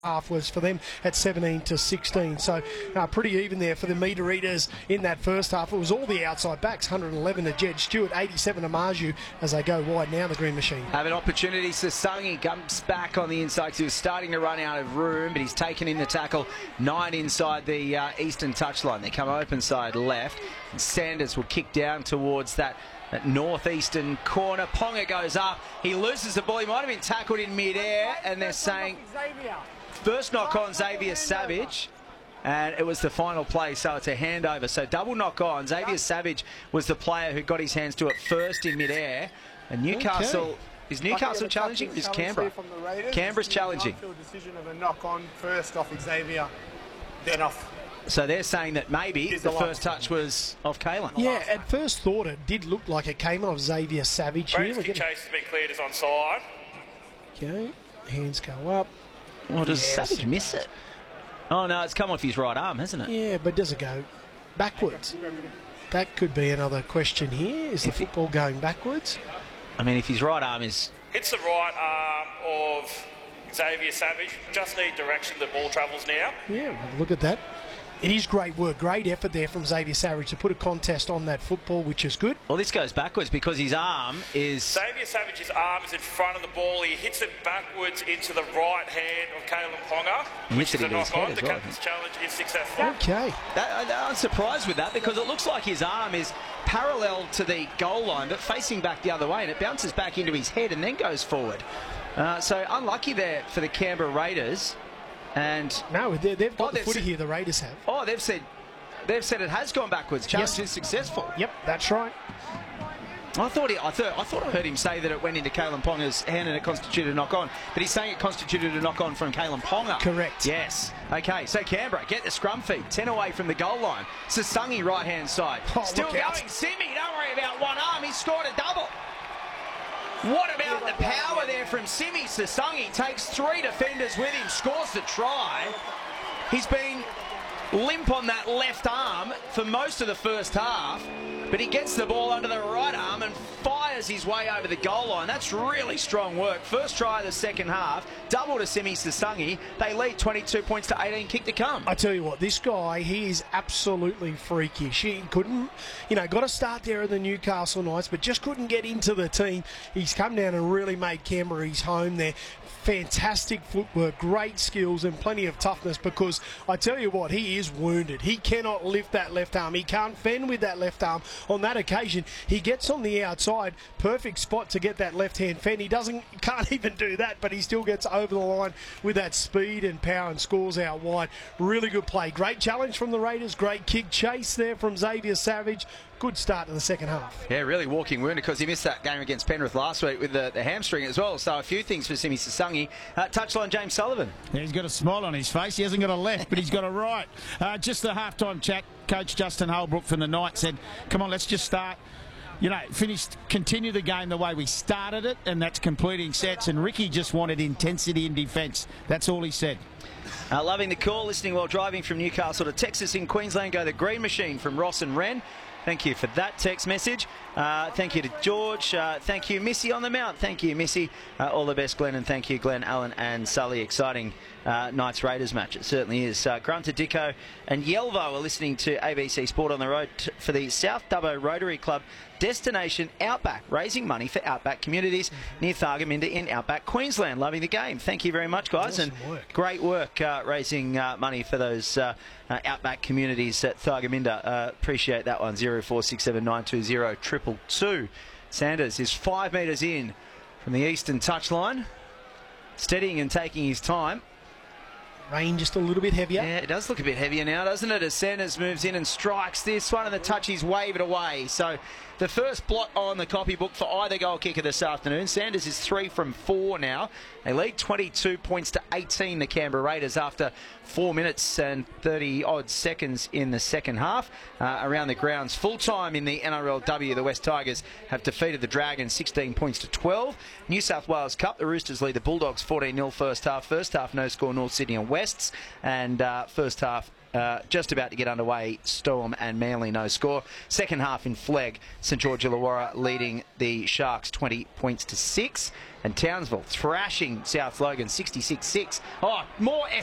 half was for them at 17-16, so pretty even there for the meter eaters in that first half. It was all the outside backs, 111 to Jed Stewart, 87 to Marju as they go wide now, the Green Machine. Have an opportunity, Sasangi comes back on the inside because he was starting to run out of room, but he's taken in the tackle, 9 inside the eastern touchline. They come open side left, and Sanders will kick down towards that northeastern corner. Ponga goes up, he loses the ball, he might have been tackled in mid-air, and they're saying first knock on Xavier Savage, and it was the final play, so it's a handover. So double knock on. Xavier Savage was the player who got his hands to it first in mid-air. And Newcastle, is Newcastle challenging? Is Canberra? Canberra's challenging. Decision of a knock on first off Xavier, then off. So they're saying that maybe the first touch was off Kalen. Yeah, at first thought it did look like it came off Xavier Savage here. Kick chase has been cleared as onside. Okay, hands go up. Well, does Savage miss it? Oh, no, it's come off his right arm, hasn't it? Yeah, but does it go backwards? That could be another question here. Is the football going backwards? I mean, if his right arm is... Hits the right arm of Xavier Savage. Just need direction the ball travels now. Yeah, look at that. It is great work, great effort there from Xavier Savage to put a contest on that football, which is good. Well, this goes backwards because his arm is... Xavier Savage's arm is in front of the ball. He hits it backwards into the right hand of Kalen Ponga, which is a knock on. The captain's challenge is successful. Okay. I'm surprised with that because it looks like his arm is parallel to the goal line but facing back the other way, and it bounces back into his head and then goes forward. So unlucky there for the Canberra Raiders. And no, they've got the footy here. The Raiders have. Oh, they've said it has gone backwards. Challenge is successful. Yep, that's right. I thought I heard him say that it went into Kalen Ponga's hand and it constituted a knock on, but he's saying it constituted a knock on from Kalen Ponga. Correct. Yes. Okay. So Canberra get the scrum feed, 10 away from the goal line. Sasangi right hand side. Still going. Simi, don't worry about one arm. He scored a double. What about the power there from Simi Sasangi? Takes 3 defenders with him, scores the try. He's been limp on that left arm for most of the first half, but he gets the ball under the right arm and fires his way over the goal line. That's really strong work. First try of the second half, double to Simi Sasangi. They lead 22 points to 18, kick to come. I tell you what, this guy, he is absolutely freakish. He couldn't, got to start there at the Newcastle Knights, but just couldn't get into the team. He's come down and really made Canberra his home there. Fantastic footwork, great skills and plenty of toughness, because I tell you what, he is wounded. He cannot lift that left arm. He can't fend with that left arm. On that occasion, he gets on the outside, perfect spot to get that left-hand fend. He can't even do that, but he still gets over the line with that speed and power and scores out wide. Really good play. Great challenge from the Raiders. Great kick chase there from Xavier Savage. Good start to the second half. Yeah, really walking wounded because he missed that game against Penrith last week with the hamstring as well. So a few things for Simi Sasangi. Touchline, James Sullivan. Yeah, he's got a smile on his face. He hasn't got a left, but he's got a right. Just the half-time chat, Coach Justin Holbrook from the Knights said, come on, let's just start. Continue the game the way we started it, and that's completing sets. And Ricky just wanted intensity in defence. That's all he said. Loving the call, listening while driving from Newcastle to Texas in Queensland. Go the Green Machine from Ross and Wren. Thank you for that text message. Thank you to George. Thank you, Missy on the Mount. Thank you, Missy. All the best, Glenn, and thank you, Glenn, Alan, and Sully. Exciting Knights Raiders match. It certainly is. Grunter, Dicko, and Yelvo are listening to ABC Sport on the road for the South Dubbo Rotary Club Destination Outback, raising money for outback communities near Thargomindah in outback Queensland. Loving the game. Thank you very much, guys. Awesome and work. Great work raising money for those outback communities at Thargomindah. Appreciate that one. 0467920222. Sanders is 5 metres in from the eastern touchline, steadying and taking his time. Rain just a little bit heavier. Yeah, it does look a bit heavier now, doesn't it? As Sanders moves in and strikes this one, and the touchies wave it away. So the first blot on the copybook for either goal kicker this afternoon. Sanders is 3 from 4 now. They lead 22 points to 18, the Canberra Raiders, after 4 minutes and 30-odd seconds in the second half. Around the grounds, full-time in the NRLW, the West Tigers have defeated the Dragons 16 points to 12. New South Wales Cup, the Roosters lead the Bulldogs 14-0 first half. First half, no score, North Sydney and West. Wests. And first half just about to get underway. Storm and Manly no score. Second half in Flegg, St George Illawarra leading the Sharks 20 points to 6. And Townsville thrashing South Logan 66-6. Oh, more